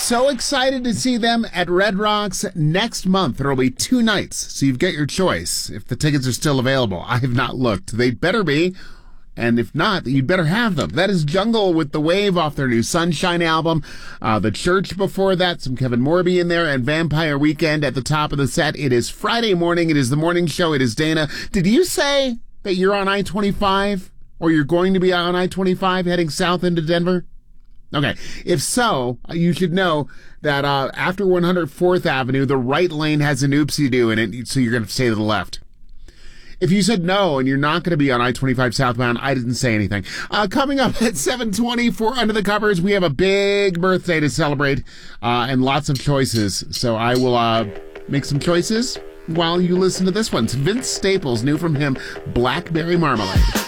so excited to see them at Red Rocks next month. There will be 2 nights, so you've got your choice if the tickets are still available. I have not looked. They better be. And if not, you'd better have them. That is Jungle with The Wave off their new Sunshine album. The Church before that, some Kevin Morby in there, and Vampire Weekend at the top of the set. It is Friday morning. It is the morning show. It is Dana. Did you say that you're on I-25? Or you're going to be on I-25 heading south into Denver? Okay. If so, you should know that after 104th Avenue, the right lane has an oopsie-doo in it, so you're going to stay to the left. If you said no and you're not going to be on I-25 southbound, I didn't say anything. Coming up at 7:20 for Under the Covers, we have a big birthday to celebrate and lots of choices. So I will make some choices while you listen to this one. It's Vince Staples, new from him, Blackberry Marmalade.